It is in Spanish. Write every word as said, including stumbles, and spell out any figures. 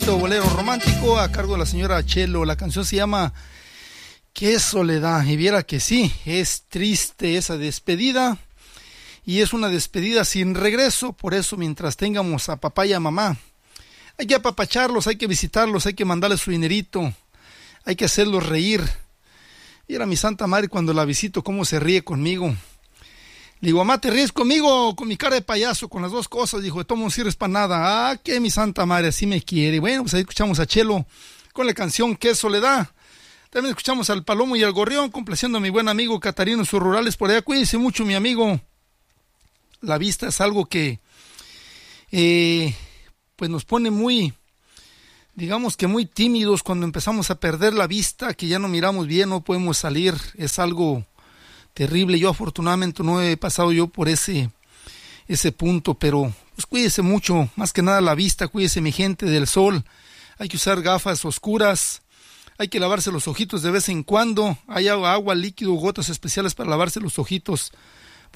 Bolero romántico a cargo de la señora Chelo. La canción se llama Qué soledad, y viera que sí, es triste esa despedida y es una despedida sin regreso. Por eso, mientras tengamos a papá y a mamá, hay que apapacharlos, hay que visitarlos, hay que mandarles su dinerito, hay que hacerlos reír. Mira mi Santa Madre cuando la visito cómo se ríe conmigo. Le digo, mamá, ¿te ríes conmigo o con mi cara de payaso? Con las dos cosas. Dijo, de todo no sirves para nada. Ah, que mi Santa Madre así me quiere. Bueno, pues ahí escuchamos a Chelo con la canción Qué soledad. También escuchamos al Palomo y al Gorrión, complaciendo a mi buen amigo Catarino en sus rurales por allá. Cuídese mucho, mi amigo. La vista es algo que eh, pues nos pone muy, digamos que muy tímidos cuando empezamos a perder la vista, que ya no miramos bien, no podemos salir. Es algo terrible. Yo afortunadamente no he pasado yo por ese, ese punto, pero pues cuídese mucho, más que nada la vista, cuídese mi gente del sol. Hay que usar gafas oscuras, hay que lavarse los ojitos de vez en cuando, hay agua, agua líquido, gotas especiales para lavarse los ojitos